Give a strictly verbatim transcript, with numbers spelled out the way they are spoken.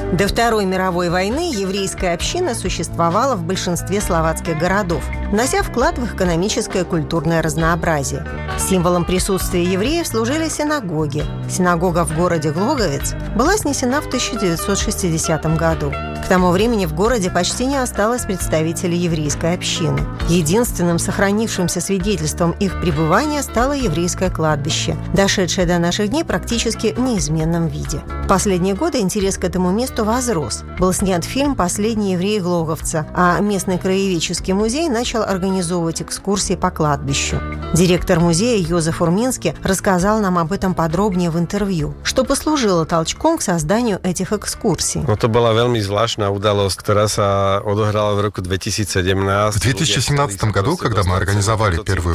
До Второй мировой войны еврейская община существовала в большинстве словацких городов, внося вклад в их экономическое и культурное разнообразие. Символом присутствия евреев служили синагоги. Синагога в городе Глоговец была снесена в тысяча девятьсот шестидесятом году. К тому времени в городе почти не осталось представителей еврейской общины. Единственным сохранившимся свидетельством их пребывания стало еврейское кладбище, дошедшее до наших дней практически в неизменном виде. В последние годы интерес к этому месту возрос. Был снят фильм «Последний еврей Глоговца», а местный краеведческий музей начал организовывать экскурсии по кладбищу. Директор музея Йозеф Урминский рассказал нам об этом подробнее в интервью, что послужило толчком к созданию этих экскурсий. No to bola veľmi zvláštna udalosť, ktorá sa odohrala v roku две тысячи семнадцатом. В две тысячи семнадцатом году, когда мы организовали первую